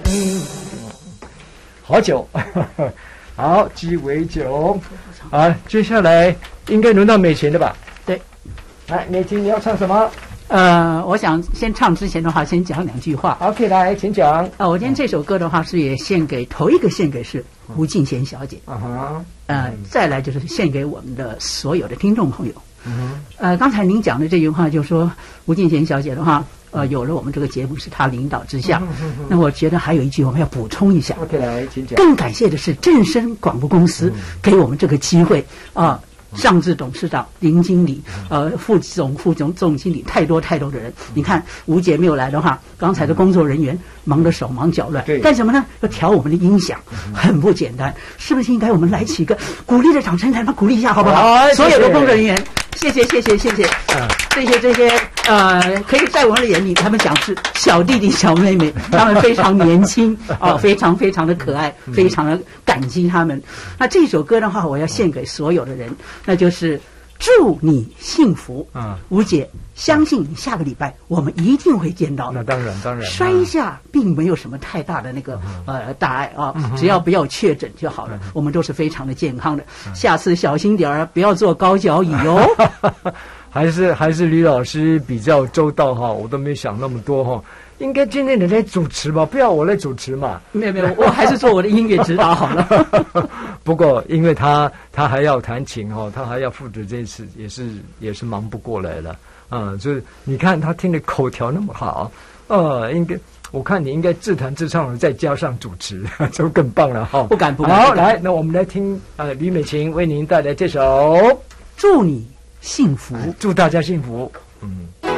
好久，好鸡尾酒啊！接下来应该轮到美琴的吧？ 对， 来，美琴你要唱什么？ 我想先唱之前的话，先讲2句话。 OK， 来，请讲。 我今天这首歌的话是也头一个献给是吴敬贤小姐。再来就是献给我们的所有的听众朋友。刚才您讲的这句话，就说吴敬贤小姐的话，有了我们这个节目是她领导之下。那我觉得还有一句我们要补充一下。 OK， 来，请讲。 更感谢的是正声广播公司给我们这个机会啊。上至董事长、林经理、副总经理，太多的人。你看吴姐没有来的话，刚才的工作人员忙得手忙脚乱，干什么呢？要调我们的音响，很不简单。是不是应该我们来起一个鼓励的掌声，来鼓励一下，好不好？所有的工作人员，谢谢。这些可以在我们的眼里，他们讲是小弟弟、小妹妹，他们非常年轻非常的可爱，非常的感激他们。那这首歌的话，我要献给所有的人。那就是祝你幸福吴姐，相信你下个礼拜我们一定会见到的。 那当然摔一下并没有什么太大的那个大碍只要不要确诊就好了，我们都是非常的健康的。下次小心点儿，不要坐高脚椅哦。 还是吕老师比较周到哈，我都没想那么多哈。应该今天你来主持吧，不要我来主持嘛。 没有，我还是做我的音乐指导好了。 不过因为他还要弹琴哈，他还要负责这次，也是忙不过来了就是你看他听的口条那么好应该我看你应该自弹自唱再加上主持就更棒了哈。 不敢。 好，来，那我们来听吕美琴为您带来这首祝你幸福， 祝大家幸福。